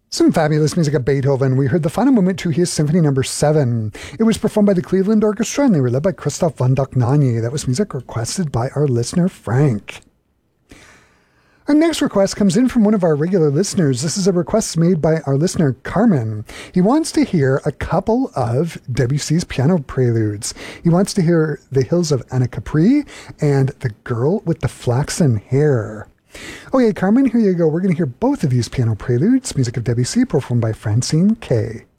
Some fabulous music of Beethoven. We heard the final movement to his Symphony No. 7. It was performed by the Cleveland Orchestra, and they were led by Christoph von Dohnanyi. That was music requested by our listener, Frank. Our next request comes in from one of our regular listeners. This is a request made by our listener, Carmen. He wants to hear a couple of Debussy's piano preludes. He wants to hear The Hills of Anacapri and The Girl with the Flaxen Hair. Okay, Carmen, here you go. We're going to hear both of these piano preludes, music of Debussy, performed by Francine Kay.